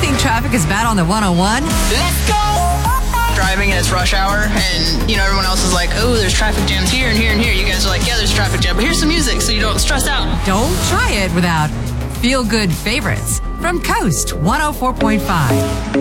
think traffic is bad on the 101? Let's go! Driving and it's rush hour, and everyone else is like, oh, there's traffic jams here and here and here. You guys are like, yeah, there's traffic jam, but here's some music so you don't stress out. Don't try it without feel-good favorites from Coast 104.5.